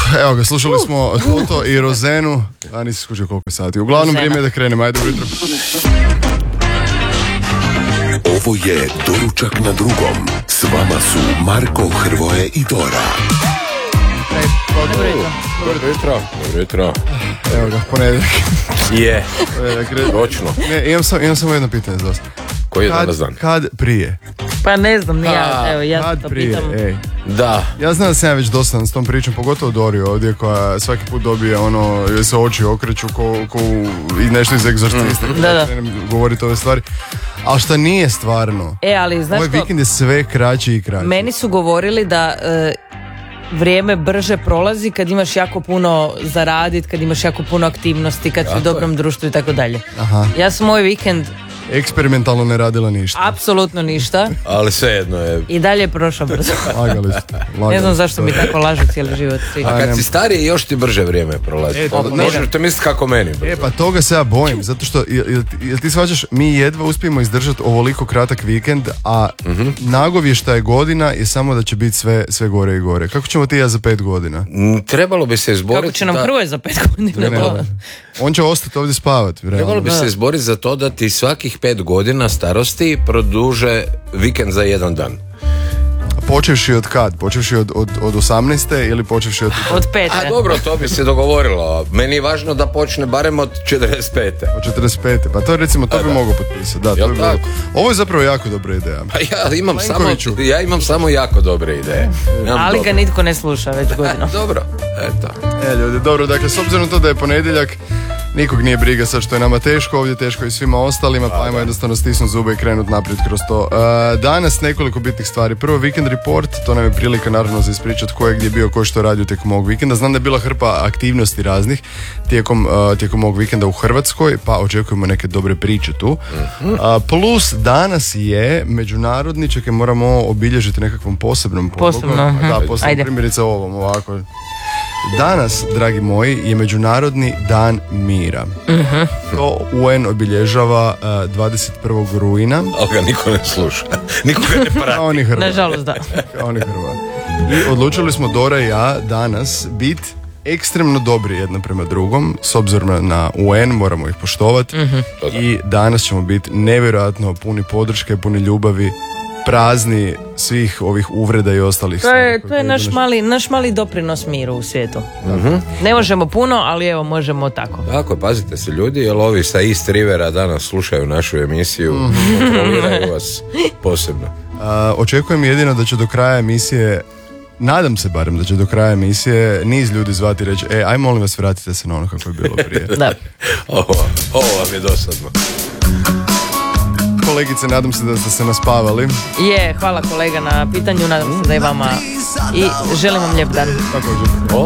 Evo ga, slušali smo Toto i Rozenu, a nisi skučio koliko sati. Uglavnom vrijeme je da krenemo, ajde ujutro. Ovo je Doručak na drugom. S vama su Marko, Hrvoje i Dora. Dobro jutro. Evo ga, ponedjeljak. Je, točno. Ne, imam samo jedno pitanje za vas. Koji je danas dan? Kad prije? Pa ne znam, ja Kad to prije, pitam. ej. Da. Ja znam da sam ja već dosadan s tom pričom, pogotovo Dori ovdje koja svaki put dobije ono, joj se oči okreću ko i nešto iz egzorcista. Da. Govoriti ove stvari. Ali šta nije stvarno? Ali znaš Ovaj što, vikend je sve kraći i kraći. meni su govorili da vrijeme brže prolazi kad imaš jako puno zaradit, kad imaš jako puno aktivnosti, kad si u dobrom društvu i tako dalje. Aha. Ja sam ovaj vikend Eksperimentalno ne radila ništa. apsolutno ništa Ali svejedno je. i dalje je prošao brzo. Lagali ste. Ne znam zašto mi tako lažu cijeli život. Svi. A kad si stariji još ti brže vrijeme prolazi. Možete misliti kako meni brzo. Pa toga se ja bojim, zato što, jel ti shvaćaš, mi jedva uspijemo izdržati ovoliko kratak vikend, a nagovještaj je godina je samo da će biti sve gore i gore. Kako ćemo ti i ja za 5 godina? Trebalo bi se izboriti. Kako će nam Hrvoje za 5 godina? Ne. On će ostati ovdje spavati. Trebalo bi se izboriti za to da ti svakih 5 godina starosti produže vikend za jedan dan. Počevši od kad? Počevši od 18. ili počevši od... Od 5. A dobro, to bi se dogovorilo. Meni je važno da počne barem od 45. Od 45. Pa to recimo, to bi mogao potpisati. Da, to bi bilo. Ovo je zapravo jako dobra ideja. Pa Plenkoviću. ja imam samo jako dobre ideje. Ali ga nitko ne sluša već godinu. Dobro, eto. Ljudi, dobro, dakle, s obzirom to da je ponedjeljak, nikog nije briga sad što je nama teško, ovdje teško i svima ostalima, pa ajmo jednostavno stisnuti zube i krenuti naprijed kroz to. Danas nekoliko bitnih stvari. Prvo, Weekend Report, to nam je prilika naravno za ispričati ko je gdje bio, ko što radio tijekom ovog vikenda. Znam da je bila hrpa aktivnosti raznih tijekom ovog vikenda u Hrvatskoj, pa očekujemo neke dobre priče tu. Plus, danas je međunarodni, čekaj, moramo obilježiti nekakvom posebnom podlogom. Da, posebno primjerice ovom, ovako. Danas, dragi moji, je Međunarodni dan mira. To UN obilježava 21. rujna. Ali ga niko ne sluša. Niko ga ne prati. Oni Hrvati. Nažalost, da. Oni Hrvati. I odlučili smo, Dora i ja, danas biti ekstremno dobri jedno prema drugom, s obzirom na UN, moramo ih poštovati. I danas ćemo biti nevjerojatno puni podrške, puni ljubavi, prazni svih ovih uvreda i ostalih stvari. To je naš mali doprinos miru u svijetu. Ne možemo puno, ali evo možemo tako. Tako, pazite se ljudi, jer ovi sa East Rivera danas slušaju našu emisiju, kontroliraju vas posebno. Očekujem jedino da će do kraja emisije, nadam se barem da će do kraja emisije niz ljudi zvati i reći, aj molim vas vratite se na ono kako je bilo prije. Da. Ovo vam je dosadno. Kolegice, nadam se da ste se naspavali. Hvala kolega na pitanju, nadam se da je vama i želim vam lijep dan. Također.